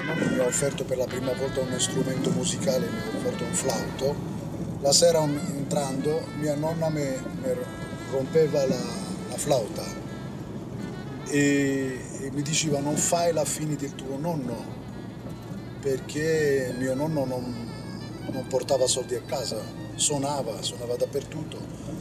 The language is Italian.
nonno mi ha offerto per la prima volta uno strumento musicale, mi ha offerto un flauto. La sera entrando mia nonna mi rompeva la flauta e mi diceva non fai la fine del tuo nonno perché mio nonno non portava soldi a casa, suonava dappertutto.